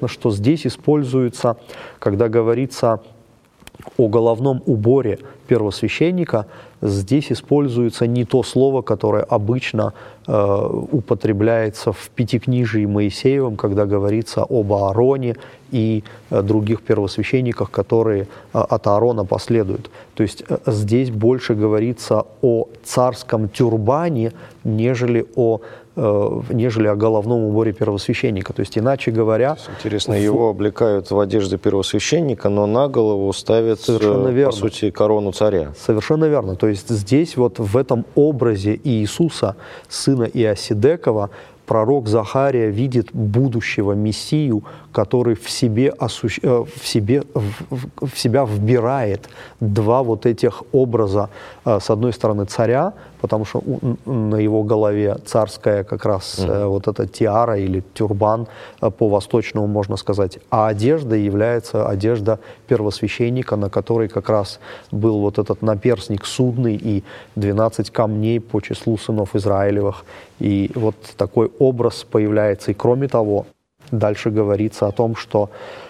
интересно, что здесь используется, когда говорится о головном уборе первосвященника, здесь используется не то слово, которое обычно употребляется в Пятикнижии Моисеевом, когда говорится об Аароне и других первосвященниках, которые от Аарона последуют. То есть здесь больше говорится о царском тюрбане, нежели о головном уборе первосвященника. То есть, иначе говоря... Интересно, его облекают в одежды первосвященника, но на голову ставят, по сути, корону царя. Совершенно верно. То есть здесь вот в этом образе Иисуса, сына Иосидекова, пророк Захария видит будущего Мессию, который в себя вбирает два вот этих образа. С одной стороны царя, потому что на его голове царская как раз вот эта тиара или тюрбан, по-восточному можно сказать, а одежда является одежда первосвященника, на которой как раз был вот этот наперстник судный и 12 камней по числу сынов Израилевых. И вот такой образ появляется. И кроме того, дальше говорится о том, что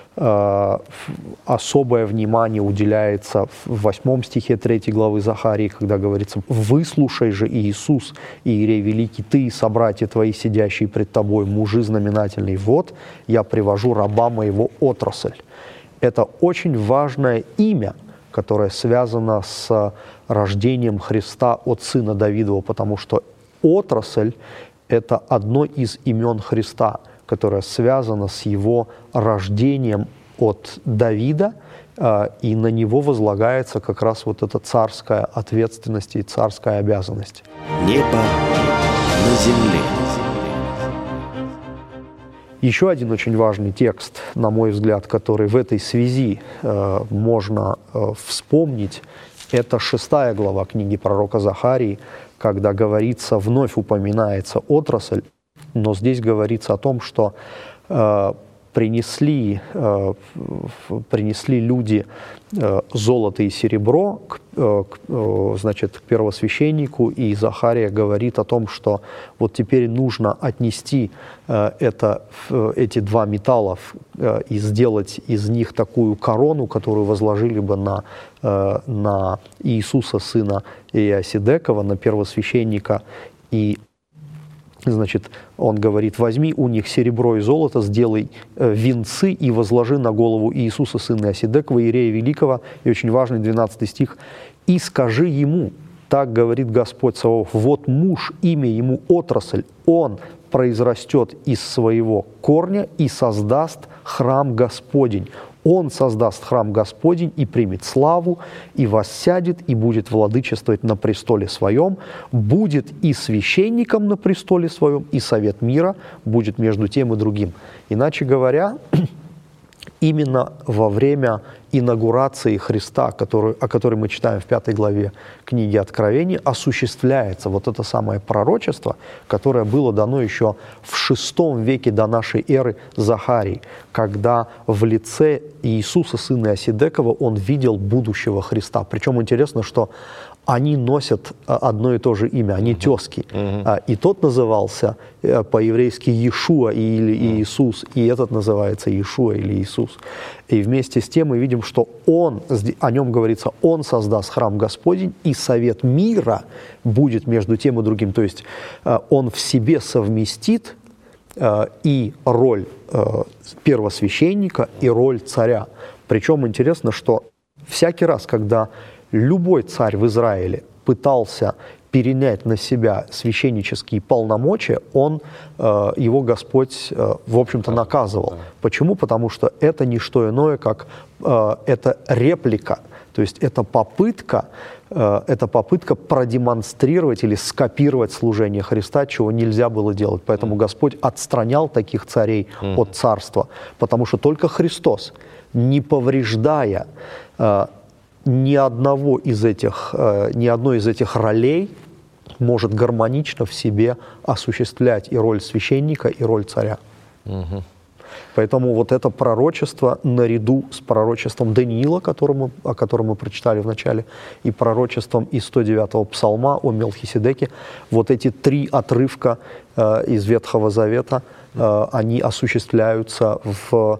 особое внимание уделяется в 8 стихе 3 главы Захарии, когда говорится: «Выслушай же, Иисус, Иерей великий, ты и собратья твои, сидящие пред тобой, мужи знаменательные, вот я привожу раба моего отрасль». Это очень важное имя, которое связано с рождением Христа от сына Давидова, потому что отрасль – это одно из имен Христа, которое связано с его рождением от Давида, и на него возлагается как раз вот эта царская ответственность и царская обязанность. Небо на земле. Еще один очень важный текст, на мой взгляд, который в этой связи можно вспомнить, это 6 глава книги пророка Захарии, когда говорится, вновь упоминается отрасль, но здесь говорится о том, что принесли люди золото и серебро значит, к первосвященнику, и Захария говорит о том, что вот теперь нужно отнести эти два металла и сделать из них такую корону, которую возложили бы на Иисуса, сына Иосидекова, на первосвященника. И значит, он говорит: возьми у них серебро и золото, сделай венцы и возложи на голову Иисуса, сына Иосидекова, Иерея Великого. И очень важный 12 стих. «И скажи ему, так говорит Господь Саваоф, вот муж, имя ему отрасль, он произрастет из своего корня и создаст храм Господень. Он создаст храм Господень и примет славу, и воссядет, и будет владычествовать на престоле своем, будет и священником на престоле своем, и совет мира будет между тем и другим». Иначе говоря, именно во время инаугурации Христа, о которой мы читаем в 5 главе книги Откровения, осуществляется вот это самое пророчество, которое было дано еще в VI веке до нашей эры Захарии, когда в лице Иисуса, сына Иосидекова, он видел будущего Христа. Причем интересно, что они носят одно и то же имя, они тезки. И тот назывался по-еврейски Иешуа или Иисус, и этот называется Иешуа или Иисус. И вместе с тем мы видим, что он, о нем говорится, он создаст храм Господень, и совет мира будет между тем и другим. То есть он в себе совместит и роль первосвященника, и роль царя. Причем интересно, что всякий раз, когда любой царь в Израиле пытался перенять на себя священнические полномочия, его Господь, в общем-то, наказывал. Почему? Потому что это не что иное, как это реплика, то есть это попытка продемонстрировать или скопировать служение Христа, чего нельзя было делать. Поэтому Господь отстранял таких царей от царства, потому что только Христос, не повреждая ни одной из этих ролей, может гармонично в себе осуществлять и роль священника, и роль царя. Поэтому вот это пророчество наряду с пророчеством Даниила, о котором мы прочитали в начале, и пророчеством из 109-го псалма о Мелхиседеке, вот эти 3 отрывка из Ветхого Завета, они осуществляются в